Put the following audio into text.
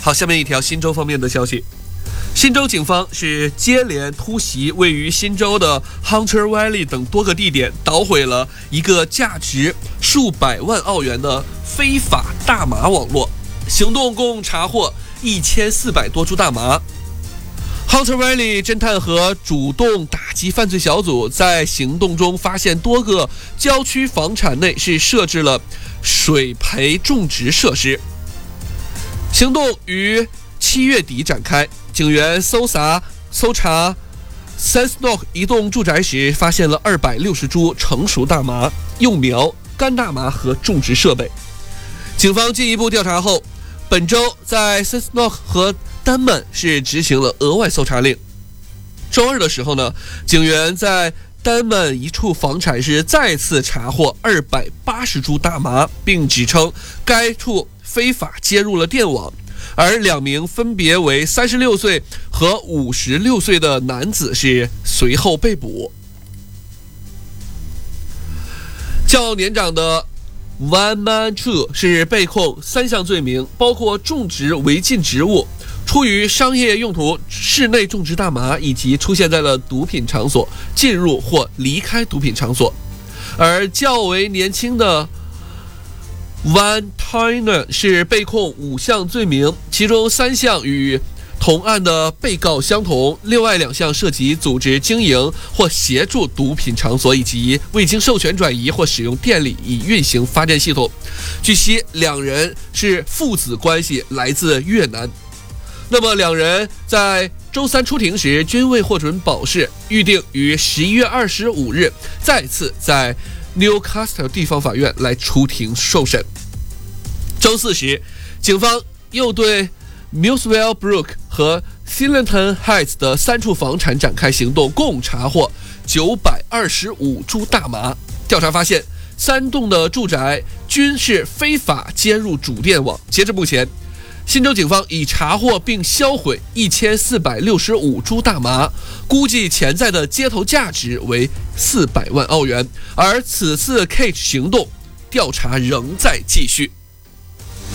好，下面一条新州方面的消息。新州警方是接连突袭位于新州的 Hunter Valley 等多个地点，捣毁了一个价值数百万澳元的非法大麻网络。行动共查获1400多株大麻。Hunter Valley 侦探和主动打击犯罪小组在行动中发现多个郊区房产内是设置了水培种植设施。行动于7月底展开，警员搜查 Cessnock 一栋住宅时，发现了260株成熟大麻、幼苗、干大麻和种植设备。警方进一步调查后，本周在 Cessnock 和丹曼是执行了额外搜查令。周二的时候呢，警员在丹曼一处房产是再次查获280株大麻，并指称该处非法接入了电网。而2名分别为36岁和56岁的男子是随后被捕。较年长的 Van Man Chu 是被控3项罪名，包括种植违禁植物、出于商业用途室内种植大麻，以及出现在了毒品场所、进入或离开毒品场所。而较为年轻的Van Tyner 是被控5项罪名，其中3项与同案的被告相同，另外2项涉及组织经营或协助毒品场所，以及未经授权转移或使用电力以运行发电系统。据悉，2人是父子关系，来自越南。那么2人在周三出庭时均未获准保释，预定于11月25日再次在 Newcastle 地方法院来出庭受审。周四时，警方又对 Muswell Brook 和 Sillington Heights 的3处房产展开行动，共查获925株大麻。调查发现，3栋的住宅均是非法接入主电网。截至目前，新州警方已查获并销毁1465株大麻，估计潜在的街头价值为400万澳元。而此次 Cage 行动调查仍在继续。